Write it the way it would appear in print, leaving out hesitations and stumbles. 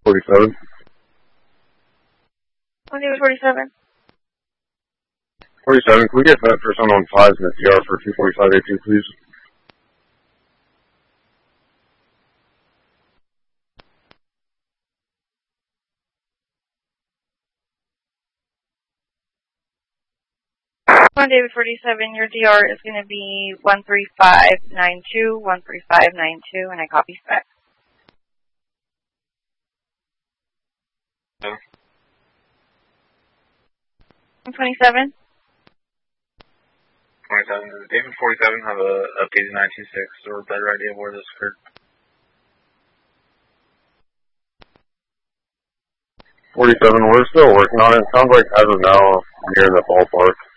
47. On David 47. 47, can we get that person on 5 in the DR for 245A2, please? On David 47, your DR is going to be 13592, 13592, and I copy spec. Yeah. 27. 27. Does David 47 have a updated 926 or a better idea of where this occurred? 47, we're still working on it. Sounds like as of now, we're near the ballpark.